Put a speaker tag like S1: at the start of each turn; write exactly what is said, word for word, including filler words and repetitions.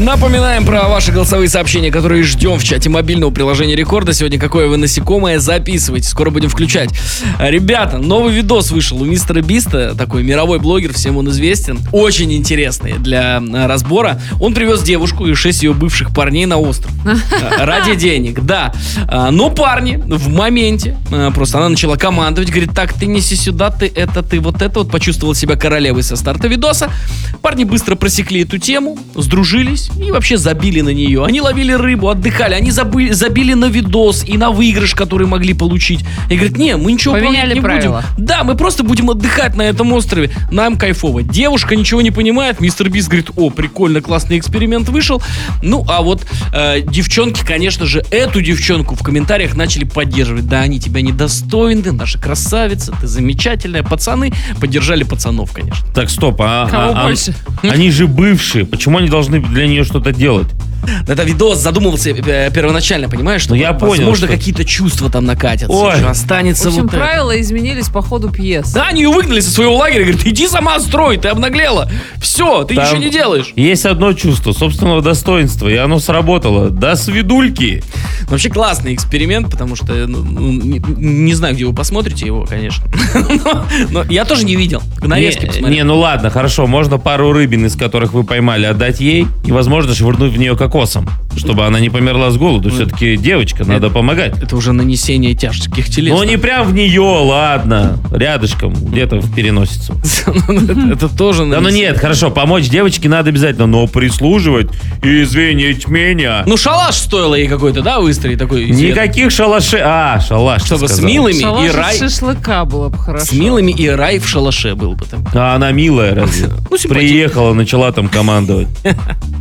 S1: Напоминаем про ваши голосовые сообщения, которые ждем в чате мобильного приложения Рекорда. Сегодня какое вы насекомое, записывайте, скоро будем включать. Ребята, новый видос вышел у мистера Биста, такой мировой блогер, всем он известен. Очень интересный для разбора. Он привез девушку и шесть ее бывших парней на остров. Ради денег, да. Но парни в моменте, просто она начала командовать, говорит: так, ты неси сюда, ты это, ты вот это. Вот почувствовал себя королевой со старта видоса. Парни быстро просекли эту тему, сдружились и вообще забили на нее. Они ловили рыбу, отдыхали, они забыли, забили на видос и на выигрыш, который могли получить. И говорят: не, мы ничего
S2: поменяли
S1: не
S2: правила.
S1: будем. Да, мы просто будем отдыхать на этом острове. Нам кайфово. Девушка ничего не понимает. Мистер Бист говорит: о, прикольно, классный эксперимент вышел. Ну, а вот э, девчонки, конечно же, эту девчонку в комментариях начали поддерживать. Да, они тебя недостойны, наша красавица, ты замечательная. Пацаны поддержали пацанов, конечно.
S3: Так, стоп, а,
S2: Кого
S3: а,
S2: больше?
S3: а, они же бывшие, почему они должны для нее что-то делать?
S1: Это видос задумывался э, первоначально, понимаешь, что
S3: Ну, я понял,
S1: возможно
S3: что-
S1: какие-то чувства там накатятся.
S3: Ой.
S1: Что останется
S2: В общем,
S1: вот это.
S2: правила изменились по ходу пьесы.
S1: Да, они ее выгнали со своего лагеря, говорят: иди сама строй, ты обнаглела. Все, ты
S3: Там
S1: ничего не делаешь.
S3: Есть одно чувство собственного достоинства, и оно сработало. До свидульки.
S1: Вообще классный эксперимент, потому что, ну, ну, не, не знаю, где вы посмотрите его, конечно. но, но я тоже не видел. Нарезки
S3: Не,
S1: посмотрел.
S3: не, ну ладно, хорошо, можно пару рыбин, из которых вы поймали, отдать ей, и, возможно, швырнуть в нее кокосом, чтобы она не померла с голоду. Все-таки девочка, надо помогать.
S1: Это уже нанесение тяжких телес.
S3: Ну, не прям в нее, ладно, рядышком, где-то в переносицу.
S1: Это тоже
S3: Да ну
S1: нанесение.
S3: нет, хорошо, помочь девочке надо обязательно, но прислуживать, извинить меня.
S1: Ну, шалаш стоило ей какой-то, да, выстроить такой?
S3: Никаких шалашей. А, шалаш. ты
S1: Чтобы с
S3: сказал.
S1: милыми и
S2: Шалаш из
S1: рай.
S2: шашлыка было бы хорошо.
S1: С милыми и рай в шалаше был бы там.
S3: А она милая разве?
S1: Ну, симпатичная.
S3: Приехала, начала там командовать.